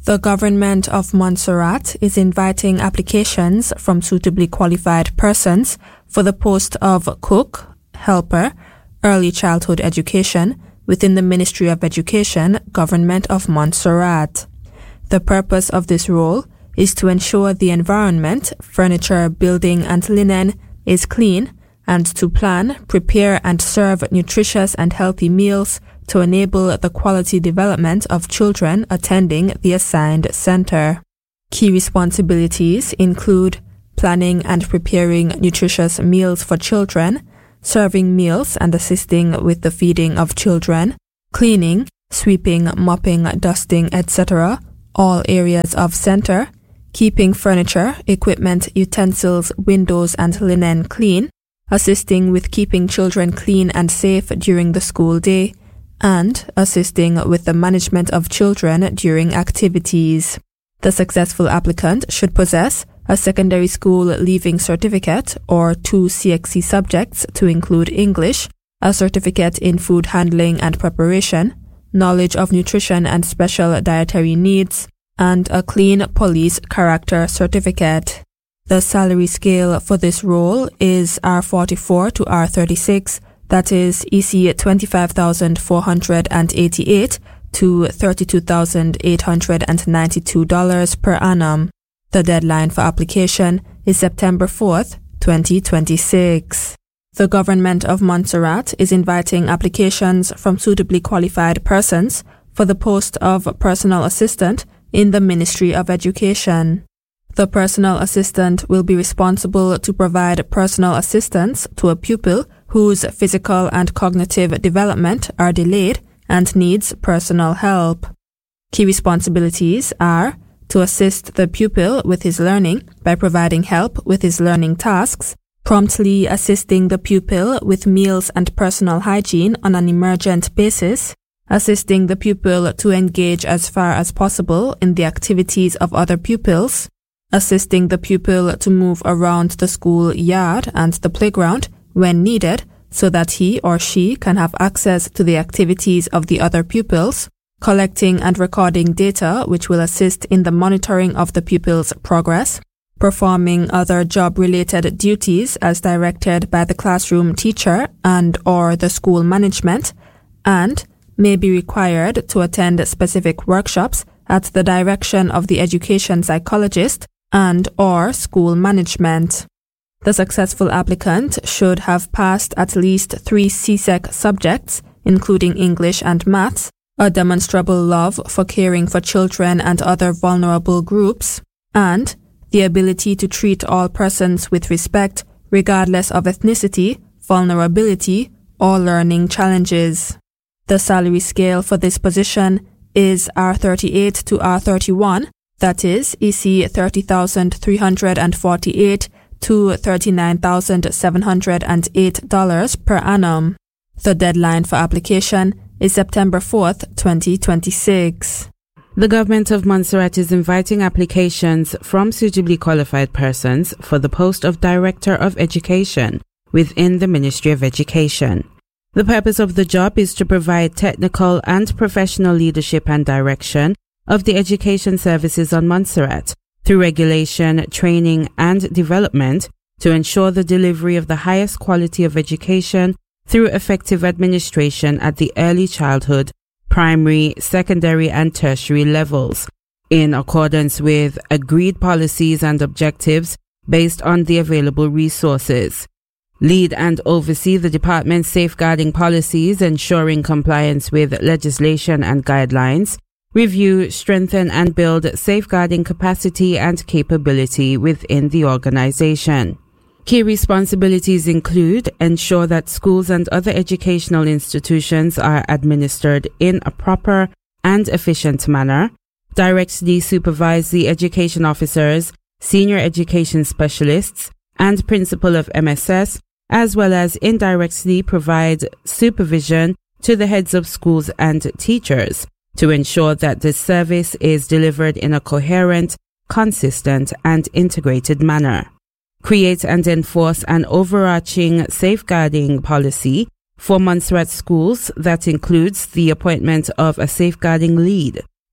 The government of Montserrat is inviting applications from suitably qualified persons for the post of cook, helper, early childhood education within the Ministry of Education, Government of Montserrat. The purpose of this role is to ensure the environment, furniture, building, and linen is clean, and to plan, prepare, and serve nutritious and healthy meals to enable the quality development of children attending the assigned center. Key responsibilities include planning and preparing nutritious meals for children, serving meals and assisting with the feeding of children, cleaning, sweeping, mopping, dusting, etc., all areas of center, keeping furniture, equipment, utensils, windows, and linen clean, assisting with keeping children clean and safe during the school day, and assisting with the management of children during activities. The successful applicant should possess a secondary school leaving certificate or 2 CXC subjects to include English, a certificate in food handling and preparation, knowledge of nutrition and special dietary needs, and a clean police character certificate. The salary scale for this role is R44 to R36, that is EC $25,488 to $32,892 per annum. The deadline for application is September 4th, 2026. The government of Montserrat is inviting applications from suitably qualified persons for the post of personal assistant in the Ministry of Education. The personal assistant will be responsible to provide personal assistance to a pupil whose physical and cognitive development are delayed and needs personal help. Key responsibilities are to assist the pupil with his learning by providing help with his learning tasks, promptly assisting the pupil with meals and personal hygiene on an emergent basis, assisting the pupil to engage as far as possible in the activities of other pupils, assisting the pupil to move around the school yard and the playground when needed so that he or she can have access to the activities of the other pupils, collecting and recording data which will assist in the monitoring of the pupil's progress, performing other job-related duties as directed by the classroom teacher and or the school management, and may be required to attend specific workshops at the direction of the education psychologist and or school management. The successful applicant should have passed at least 3 CSEC subjects, including English and Maths, a demonstrable love for caring for children and other vulnerable groups, and the ability to treat all persons with respect, regardless of ethnicity, vulnerability, or learning challenges. The salary scale for this position is R38 to R31, that is EC $30,348 to $39,708 per annum. The deadline for application is September 4th, 2026. The government of Montserrat is inviting applications from suitably qualified persons for the post of Director of Education within the Ministry of Education. The purpose of the job is to provide technical and professional leadership and direction of the education services on Montserrat through regulation, training, and development to ensure the delivery of the highest quality of education through effective administration at the early childhood, primary, secondary, and tertiary levels, in accordance with agreed policies and objectives based on the available resources. Lead and oversee the department's safeguarding policies, ensuring compliance with legislation and guidelines. Review, strengthen, and build safeguarding capacity and capability within the organization. Key responsibilities include ensure that schools and other educational institutions are administered in a proper and efficient manner, directly supervise the education officers, senior education specialists, and principal of MSS, as well as indirectly provide supervision to the heads of schools and teachers to ensure that the service is delivered in a coherent, consistent, and integrated manner. Create and enforce an overarching safeguarding policy for Montserrat schools that includes the appointment of a safeguarding lead,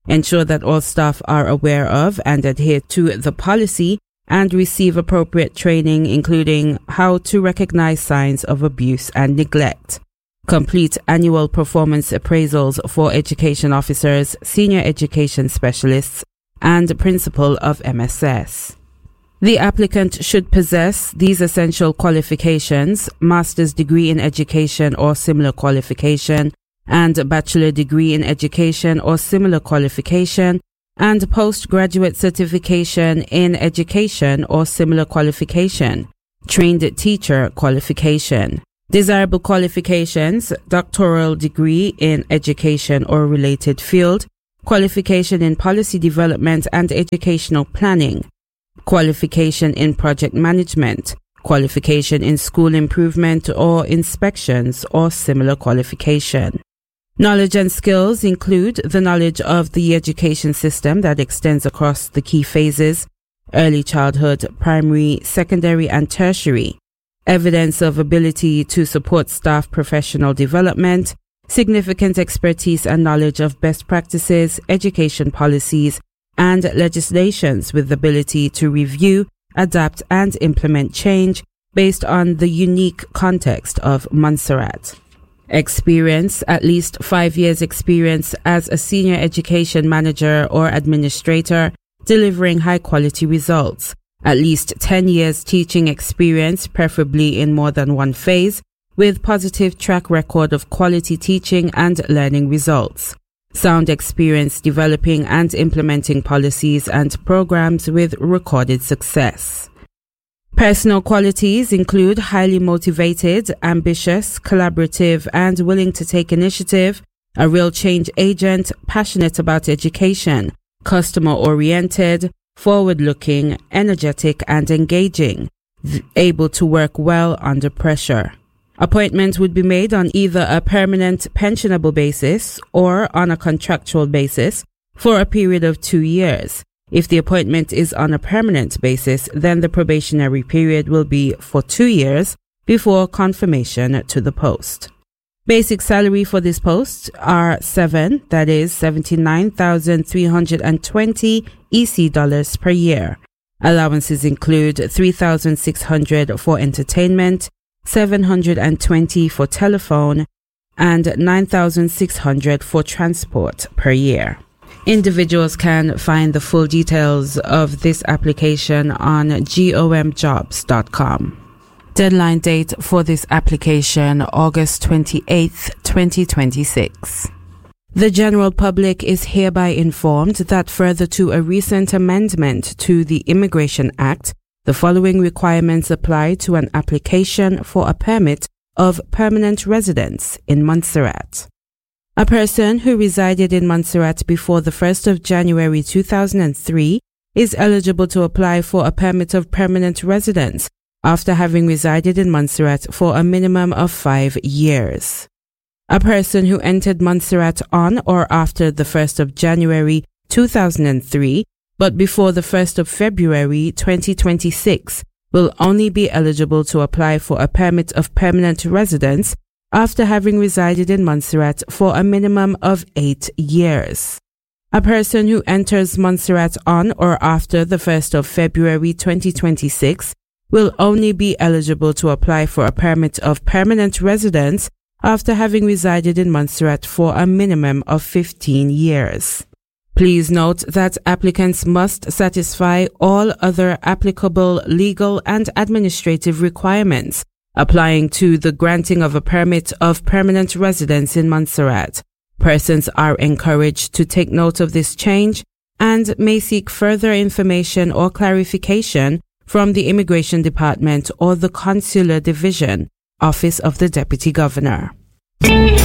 ensure that all staff are aware of and adhere to the policy, and receive appropriate training, including how to recognize signs of abuse and neglect. Complete annual performance appraisals for education officers, senior education specialists, and principal of MSS. The applicant should possess these essential qualifications: master's degree in education or similar qualification, and bachelor degree in education or similar qualification, and postgraduate certification in education or similar qualification, trained teacher qualification. Desirable qualifications: doctoral degree in education or related field, qualification in policy development and educational planning, qualification in project management, qualification in school improvement or inspections or similar qualification. Knowledge and skills include the knowledge of the education system that extends across the key phases: early childhood, primary, secondary, and tertiary. Evidence of ability to support staff professional development, significant expertise and knowledge of best practices, education policies, and legislations with the ability to review, adapt, and implement change based on the unique context of Montserrat. Experience: at least 5 years experience as a senior education manager or administrator, delivering high quality results. At least 10 years teaching experience, preferably in more than one phase, with positive track record of quality teaching and learning results. Sound experience developing and implementing policies and programs with recorded success. Personal qualities include highly motivated, ambitious, collaborative, and willing to take initiative, a real change agent, passionate about education, customer-oriented, forward-looking, energetic, and engaging, able to work well under pressure. Appointment would be made on either a permanent pensionable basis or on a contractual basis for a period of 2 years. If the appointment is on a permanent basis, then the probationary period will be for 2 years before confirmation to the post. Basic salary for this post are $79,320 EC dollars per year. Allowances include $3,600 for entertainment, $720 for telephone, and $9,600 for transport per year. Individuals can find the full details of this application on gomjobs.com. Deadline date for this application, August 28th, 2026. The general public is hereby informed that further to a recent amendment to the Immigration Act, the following requirements apply to an application for a permit of permanent residence in Montserrat. A person who resided in Montserrat before the 1st of January 2003 is eligible to apply for a permit of permanent residence after having resided in Montserrat for a minimum of 5 years. A person who entered Montserrat on or after the 1st of January 2003 but before the 1st of February 2026 will only be eligible to apply for a permit of permanent residence after having resided in Montserrat for a minimum of 8 years. A person who enters Montserrat on or after the 1st of February 2026 will only be eligible to apply for a permit of permanent residence after having resided in Montserrat for a minimum of 15 years. Please note that applicants must satisfy all other applicable legal and administrative requirements applying to the granting of a permit of permanent residence in Montserrat. Persons are encouraged to take note of this change and may seek further information or clarification from the Immigration Department or the Consular Division, Office of the Deputy Governor.